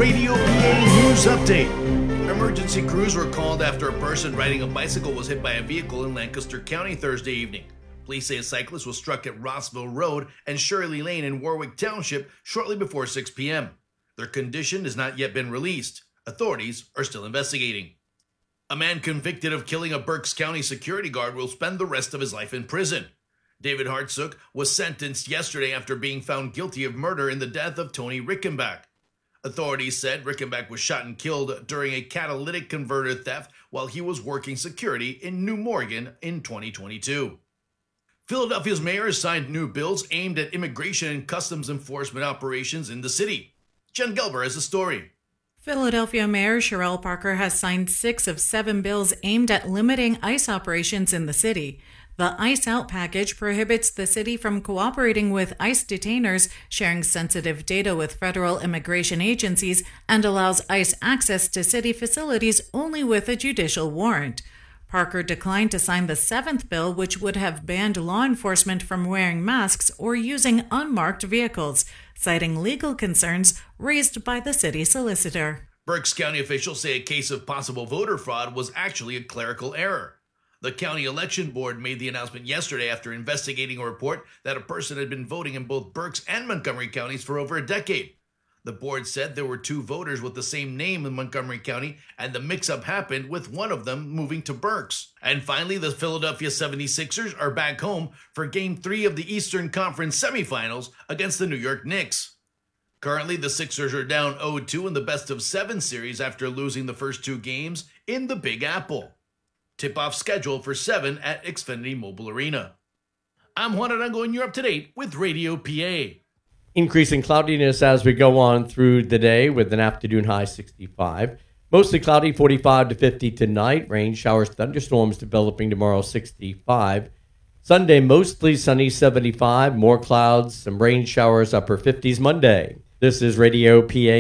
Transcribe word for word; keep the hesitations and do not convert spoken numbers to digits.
Radio P A News Update. Emergency crews were called after a person riding a bicycle was hit by a vehicle in Lancaster County Thursday evening. Police say a cyclist was struck at Rossville Road and Shirley Lane in Warwick Township shortly before six p.m. Their condition has not yet been released. Authorities are still investigating. A man convicted of killing a Berks County security guard will spend the rest of his life in prison. David Hartsook was sentenced yesterday after being found guilty of murder in the death of Tony Rickenbach. Authorities said Rickenbach was shot and killed during a catalytic converter theft while he was working security in New Morgan in twenty twenty-two. Philadelphia's mayor has signed new bills aimed at immigration and customs enforcement operations in the city. Jen Gelber has the story. Philadelphia Mayor Cherelle Parker has signed six of seven bills aimed at limiting ICE operations in the city. The ICE Out package prohibits the city from cooperating with ICE detainers, sharing sensitive data with federal immigration agencies, and allows ICE access to city facilities only with a judicial warrant. Parker declined to sign the seventh bill, which would have banned law enforcement from wearing masks or using unmarked vehicles, citing legal concerns raised by the city solicitor. Berks County officials say a case of possible voter fraud was actually a clerical error. The county election board made the announcement yesterday after investigating a report that a person had been voting in both Berks and Montgomery counties for over a decade. The board said there were two voters with the same name in Montgomery County, and the mix-up happened with one of them moving to Berks. And finally, the Philadelphia seventy-sixers are back home for Game three of the Eastern Conference semifinals against the New York Knicks. Currently, the Sixers are down oh two in the best-of-seven series after losing the first two games in the Big Apple. Tip-off scheduled for seven at Xfinity Mobile Arena. I'm Juan Arango, and you're up to date with Radio P A. Increasing cloudiness as we go on through the day with an afternoon high sixty-five. Mostly cloudy, forty-five to fifty tonight. Rain, showers, thunderstorms developing tomorrow, sixty-five. Sunday, mostly sunny, seventy-five. More clouds, some rain showers, upper fifties Monday. This is Radio P A.